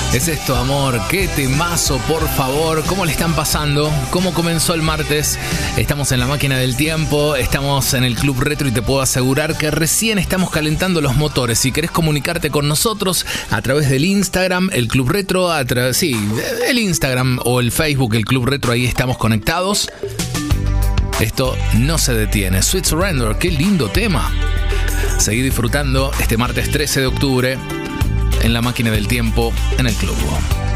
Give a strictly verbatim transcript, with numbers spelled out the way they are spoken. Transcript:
Es esto, amor, qué temazo, por favor. ¿Cómo le están pasando? ¿Cómo comenzó el martes? Estamos en la máquina del tiempo, estamos en el Club Retro y te puedo asegurar que recién estamos calentando los motores. Si querés comunicarte con nosotros a través del Instagram, el Club Retro, a tra- sí, el Instagram o el Facebook, el Club Retro, ahí estamos conectados. Esto no se detiene. Sweet Surrender, qué lindo tema. Seguí disfrutando este martes trece de octubre en la máquina del tiempo en el club.